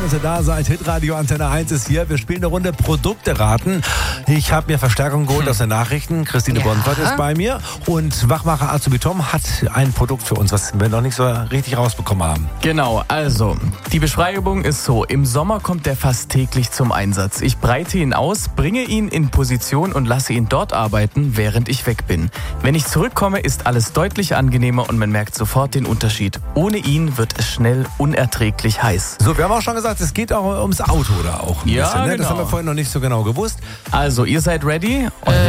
dass ihr da seid. Hitradio Antenne 1 ist hier. Wir spielen eine Runde Produkte raten. Ich habe mir Verstärkung geholt aus den Nachrichten. Christine Bonfort ist bei mir. Und Wachmacher Azubi Tom hat ein Produkt für uns, was wir noch nicht so richtig rausbekommen haben. Genau, also die Beschreibung ist so. Im Sommer kommt der fast täglich zum Einsatz. Ich breite ihn aus, bringe ihn in Position und lasse ihn dort arbeiten, während ich weg bin. Wenn ich zurückkomme, ist alles deutlich angenehmer und man merkt sofort den Unterschied. Ohne ihn wird es schnell unerträglich heiß. So, wir haben auch schon gesagt, es geht auch ums Auto da auch ein bisschen, ne? Genau. Das haben wir vorhin noch nicht so genau gewusst. Also, ihr seid ready?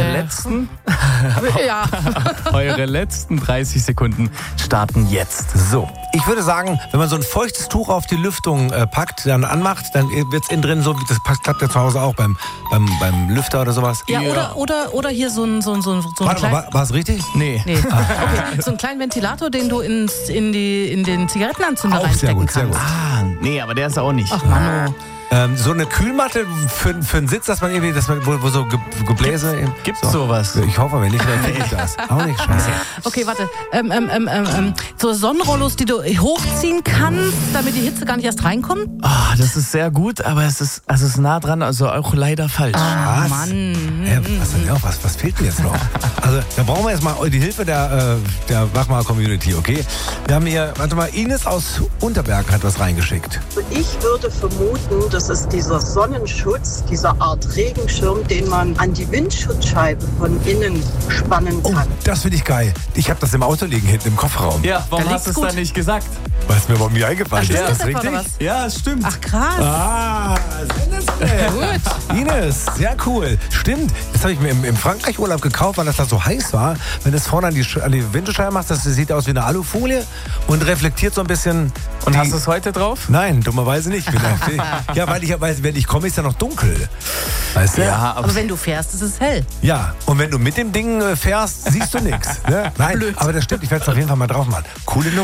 Eure letzten 30 Sekunden starten jetzt. So, ich würde sagen, wenn man so ein feuchtes Tuch auf die Lüftung packt, dann anmacht, dann wird es innen drin so, das klappt ja zu Hause auch beim Lüfter oder sowas. Ja, oder hier so ein Warte kleinen... mal, war es richtig? Nee. Okay, so einen kleinen Ventilator, den du in den Zigarettenanzünder reinstecken sehr gut. kannst. Nee, aber der ist auch nicht. Ach Mann, So eine Kühlmatte für einen Sitz, dass man irgendwie, wo so Gebläse... Gibt's sowas? Ich hoffe, wenn nicht, dann kriege ich das. Auch nicht, scheiße. Okay, warte. So Sonnenrollos, die du hochziehen kannst, damit die Hitze gar nicht erst reinkommt? Das ist sehr gut, aber es ist nah dran, also auch leider falsch. Was? Mann. Was fehlt denn jetzt noch? Also, da brauchen wir jetzt mal die Hilfe der Wachmacher-Community, okay? Wir haben hier, warte mal, Ines aus Unterberg hat was reingeschickt. Ich würde vermuten, das ist dieser Sonnenschutz, dieser Art Regenschirm, den man an die Windschutzscheibe von innen spannen Oh, kann. das finde ich geil. Ich habe das im Auto liegen, hinten im Kofferraum. Ja, warum Da hast du es liegt's dann nicht gesagt? Weil es mir bei mir eingefallen ist. Stimmt Ist das das etwa, richtig? oder was? Ja, es stimmt. Ach krass. Gut. Ines, sehr cool. Stimmt. Das habe ich mir im Frankreich-Urlaub gekauft, weil das da so heiß war. Wenn du es vorne an die Windschutzscheibe machst, das sieht aus wie eine Alufolie und reflektiert so ein bisschen. Und hast du es heute drauf? Nein, dummerweise nicht. Ja, weil wenn ich komme, ist ja noch dunkel. Weißt du? Ja, Aber wenn du fährst, ist es hell. Ja, und wenn du mit dem Ding fährst, siehst du nichts. Ne? Nein, aber das stimmt. Ich werde es auf jeden Fall mal drauf machen. Coole Nummer.